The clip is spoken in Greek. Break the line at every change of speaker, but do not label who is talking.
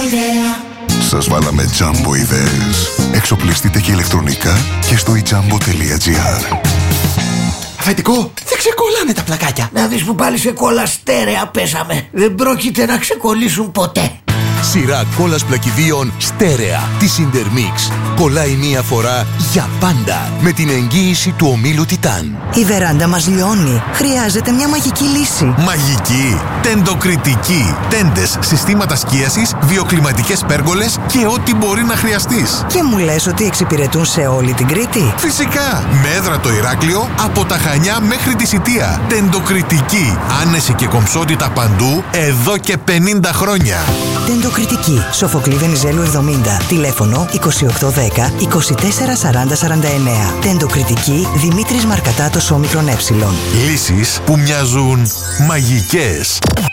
Σας βάλαμε Jumbo ιδέες. Εξοπλιστείτε και ηλεκτρονικά και στο ijambo.gr.
Αφεντικό, δεν ξεκολλάνε τα πλακάκια.
Να δεις που πάλι σε κόλλα στέρεα πέσαμε. Δεν πρόκειται να ξεκολλήσουν ποτέ.
Σειρά κόλλας πλακιδίων στέρεα της Intermix. Κολλάει μία φορά για πάντα με την εγγύηση του ομίλου Τιτάν.
Η βεράντα μας λιώνει. Χρειάζεται μια μαγική λύση.
Μαγική, τεντοκριτική. Τέντες, συστήματα σκίασης, βιοκλιματικές πέργολες και ό,τι μπορεί να χρειαστείς.
Και μου λες ότι εξυπηρετούν σε όλη την Κρήτη?
Φυσικά! Με έδρα το Ηράκλειο, από τα Χανιά μέχρι τη Σιτία. Τεντοκριτική. Άνεση και κομψότητα παντού, εδώ και 50 χρόνια.
Τεντοκριτική. Σοφοκλή Βενιζέλου 70. Τηλέφωνο 2810 24 40 49. Τεντοκριτική Δημήτρης Μαρκατάτος Όμικρον Ε.
Λύσεις που μοιάζουν μαγικές.